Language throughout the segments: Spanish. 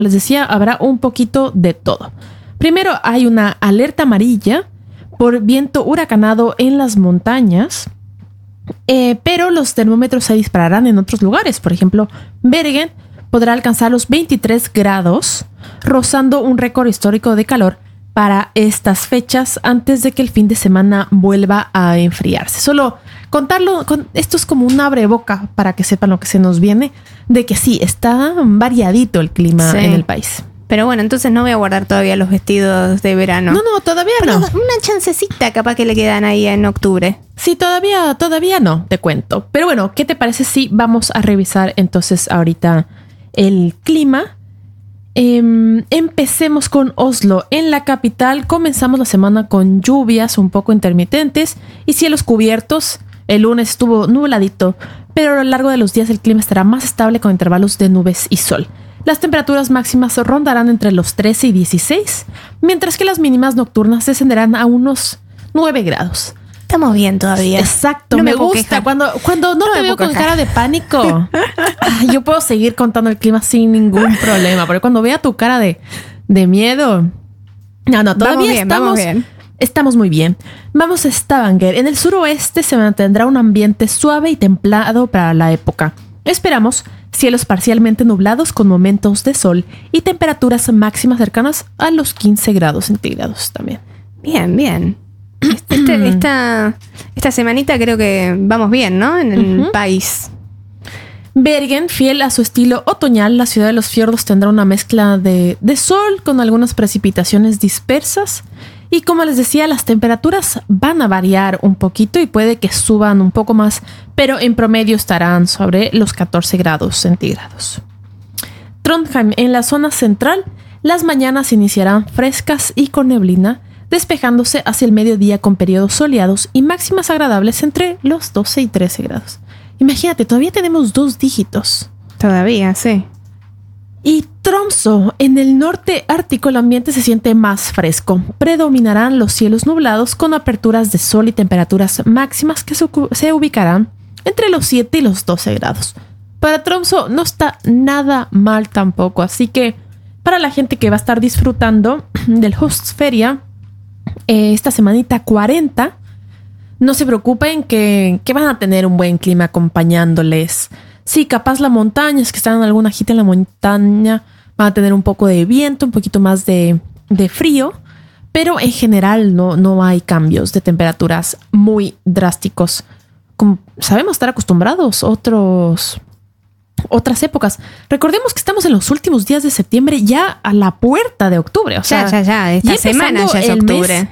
les decía, habrá un poquito de todo. Primero hay una alerta amarilla por viento huracanado en las montañas, pero los termómetros se dispararán en otros lugares. Por ejemplo, Bergen podrá alcanzar los 23 grados, rozando un récord histórico de calor para estas fechas antes de que el fin de semana vuelva a enfriarse. Solo contarlo, esto es como un abreboca para que sepan lo que se nos viene, de que sí, está variadito el clima en el país. Pero bueno, entonces no voy a guardar todavía los vestidos de verano. No, todavía no. Una chancecita capaz que le quedan ahí en octubre. Sí, todavía no, te cuento. Pero bueno, ¿qué te parece si vamos a revisar entonces ahorita el clima? Empecemos con Oslo. En la capital comenzamos la semana con lluvias un poco intermitentes y cielos cubiertos. El lunes estuvo nubladito, pero a lo largo de los días el clima estará más estable con intervalos de nubes y sol. Las temperaturas máximas rondarán entre los 13 y 16, mientras que las mínimas nocturnas descenderán a unos 9 grados. Estamos bien todavía. Exacto, no me gusta cuando no te veo con cara de pánico. Yo puedo seguir contando el clima sin ningún problema, pero cuando vea tu cara de miedo... No, todavía vamos bien. Estamos muy bien. Vamos a Stavanger. En el suroeste se mantendrá un ambiente suave y templado para la época. Esperamos cielos parcialmente nublados con momentos de sol y temperaturas máximas cercanas a los 15 grados centígrados también. Bien. Esta semanita creo que vamos bien, ¿no? En el país. Bergen, fiel a su estilo otoñal, la ciudad de los fiordos tendrá una mezcla de sol con algunas precipitaciones dispersas. Y como les decía, las temperaturas van a variar un poquito y puede que suban un poco más, pero en promedio estarán sobre los 14 grados centígrados. Trondheim, en la zona central, las mañanas iniciarán frescas y con neblina, despejándose hacia el mediodía con periodos soleados y máximas agradables entre los 12 y 13 grados. Imagínate, todavía tenemos 2 dígitos. Todavía, sí. Y Tromsø, en el norte ártico, el ambiente se siente más fresco. Predominarán los cielos nublados con aperturas de sol y temperaturas máximas que se ubicarán entre los 7 y los 12 grados. Para Tromsø no está nada mal tampoco, así que para la gente que va a estar disfrutando del Høstferia, esta semanita 40, no se preocupen que van a tener un buen clima acompañándoles. Sí, capaz la montaña, es que están en alguna gita en la montaña, van a tener un poco de viento, un poquito más de frío, pero en general no hay cambios de temperaturas muy drásticos. Como sabemos estar acostumbrados otras épocas. Recordemos que estamos en los últimos días de septiembre, ya a la puerta de octubre. O sea, ya. Esta semana ya es octubre.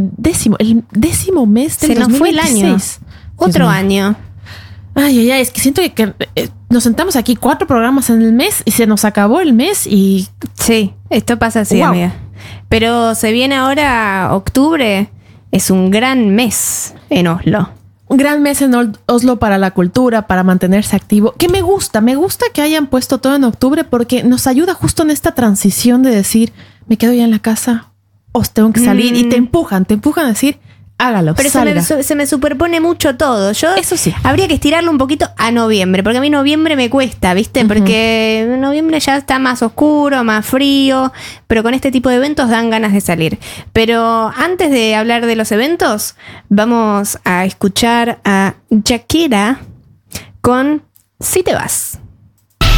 El décimo mes del 2016. Se nos fue el año. Otro año. Ay, es que siento que nos sentamos aquí 4 programas en el mes y se nos acabó el mes y... Sí, esto pasa así, wow. Amiga. Pero se viene ahora octubre, es un gran mes en Oslo. Un gran mes en Oslo para la cultura, para mantenerse activo. Que me gusta que hayan puesto todo en octubre porque nos ayuda justo en esta transición de decir, me quedo ya en la casa, os tengo que salir y te empujan a decir... Hágalo, pero se me superpone mucho todo. Eso sí. Habría que estirarlo un poquito a noviembre, porque a mí noviembre me cuesta, ¿viste? Porque noviembre ya está más oscuro, más frío, pero con este tipo de eventos dan ganas de salir. Pero antes de hablar de los eventos, vamos a escuchar a Shakira con Si te vas.